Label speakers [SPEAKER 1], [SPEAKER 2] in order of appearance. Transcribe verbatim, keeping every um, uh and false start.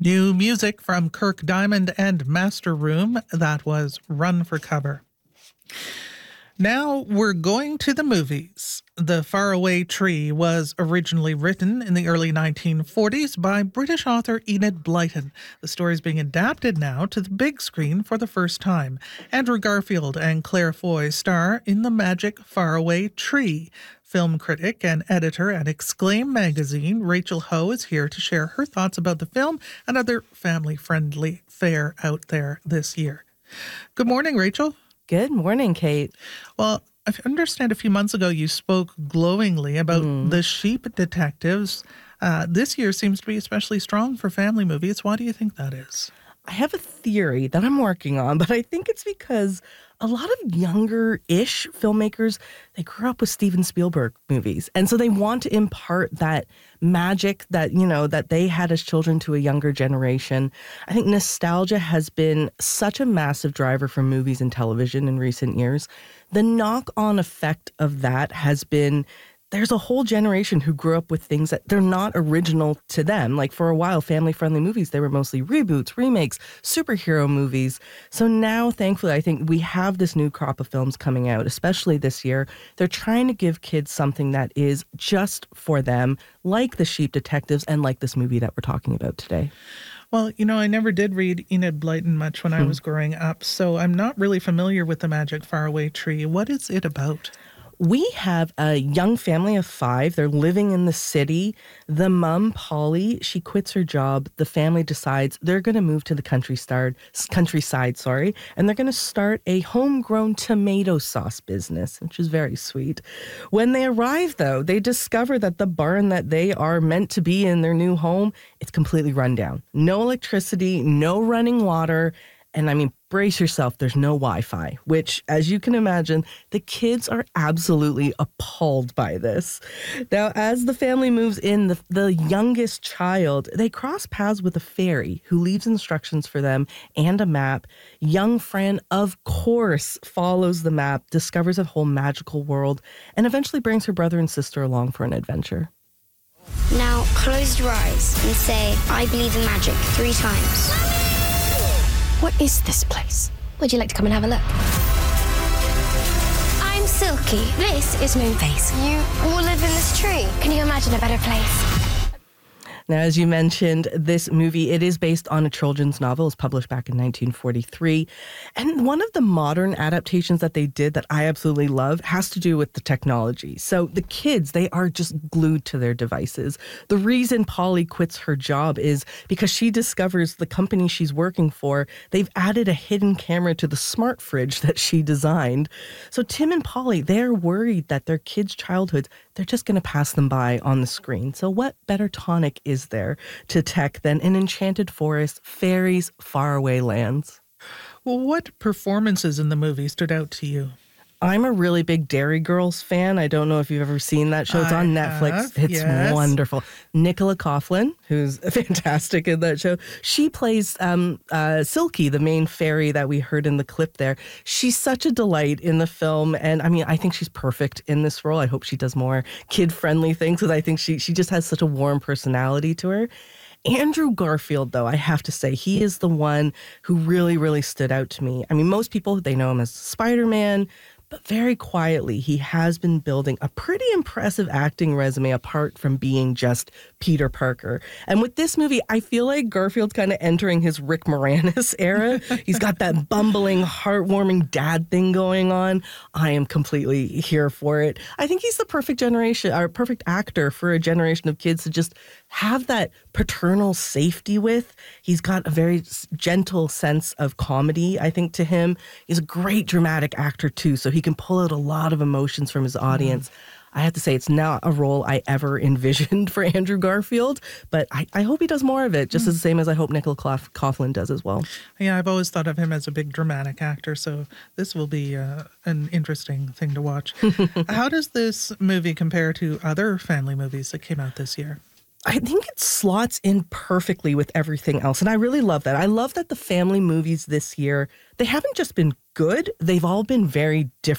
[SPEAKER 1] New music from Kirk Diamond and Master Room. That was Run for Cover. Now we're going to the movies. The Faraway Tree was originally written in the early nineteen forties by British author Enid Blyton. The story is being adapted now to the big screen for the first time. Andrew Garfield and Claire Foy star in The Magic Faraway Tree. Film critic and editor at Exclaim magazine, Rachel Ho, is here to share her thoughts about the film and other family-friendly fare out there this year. Good morning, Rachel.
[SPEAKER 2] Good morning, Kate.
[SPEAKER 1] Well, I understand a few months ago you spoke glowingly about
[SPEAKER 2] Mm.
[SPEAKER 1] The Sheep Detectives. Uh, this year seems to be especially strong for family movies. Why do you think that is?
[SPEAKER 2] I have a theory that I'm working on, but I think it's because a lot of younger-ish filmmakers, they grew up with Steven Spielberg movies. And so they want to impart that magic that, you know, that they had as children to a younger generation. I think nostalgia has been such a massive driver for movies and television in recent years. The knock-on effect of that has been there's a whole generation who grew up with things that they're not original to them. Like for a while, family-friendly movies, they were mostly reboots, remakes, superhero movies. So now, thankfully, I think we have this new crop of films coming out, especially this year. They're trying to give kids something that is just for them, like The Sheep Detectives and like this movie that we're talking about today.
[SPEAKER 1] Well, you know, I never did read Enid Blyton much when I was growing up, so I'm not really familiar with The Magic Faraway Tree. What is it about?
[SPEAKER 2] We have a young family of five. They're living in the city. The mom, Polly, she quits her job. The family decides they're going to move to the countryside, countryside, sorry, and they're going to start a homegrown tomato sauce business, which is very sweet. When they arrive, though, they discover that the barn that they are meant to be in their new home, it's completely run down. No electricity, no running water. And I mean, brace yourself, there's no Wi-Fi, which, as you can imagine, the kids are absolutely appalled by this. Now, as the family moves in, the, the youngest child, they cross paths with a fairy who leaves instructions for them and a map. Young Fran, of course, follows the map, discovers a whole magical world, and eventually brings her brother and sister along for an adventure.
[SPEAKER 3] Now, close your eyes and say, I believe in magic, three times.
[SPEAKER 4] What is this place? Would you like to come and have a look? I'm Silky. This is Moonface.
[SPEAKER 3] You all live in this tree.
[SPEAKER 4] Can you imagine a better place?
[SPEAKER 2] Now, as you mentioned, this movie, it is based on a children's novel. It was published back in nineteen forty-three. And one of the modern adaptations that they did that I absolutely love has to do with the technology. So the kids, they are just glued to their devices. The reason Polly quits her job is because she discovers the company she's working for, they've added a hidden camera to the smart fridge that she designed. So Tim and Polly, they're worried that their kids' childhoods, they're just going to pass them by on the screen. So what better tonic is there to tech than an enchanted forest, fairies, faraway lands?
[SPEAKER 1] Well, what performances in the movie stood out to you?
[SPEAKER 2] I'm a really big Dairy Girls fan. I don't know if you've ever seen that show. It's on
[SPEAKER 1] I
[SPEAKER 2] Netflix.
[SPEAKER 1] have,
[SPEAKER 2] It's
[SPEAKER 1] yes.
[SPEAKER 2] wonderful. Nicola Coughlan, who's fantastic in that show, she plays um, uh, Silky, the main fairy that we heard in the clip there. She's such a delight in the film. And I mean, I think she's perfect in this role. I hope she does more kid-friendly things because I think she, she just has such a warm personality to her. Andrew Garfield, though, I have to say, he is the one who really, really stood out to me. I mean, most people, they know him as Spider-Man, but very quietly, he has been building a pretty impressive acting resume apart from being just Peter Parker. And with this movie, I feel like Garfield's kind of entering his Rick Moranis era. He's got that bumbling, heartwarming dad thing going on. I am completely here for it. I think he's the perfect generation, or perfect actor for a generation of kids to just have that paternal safety with. He's got a very gentle sense of comedy, I think, to him. He's a great dramatic actor, too, so he can pull out a lot of emotions from his audience. Mm. I have to say, it's not a role I ever envisioned for Andrew Garfield, but I, I hope he does more of it, just mm. as the same as I hope Nicola Coughlan does as well.
[SPEAKER 1] Yeah, I've always thought of him as a big dramatic actor, so this will be uh, an interesting thing to watch. How does this movie compare to other family movies that came out this year?
[SPEAKER 2] I think it slots in perfectly with everything else. And I really love that. I love that the family movies this year, they haven't just been good. They've all been very different.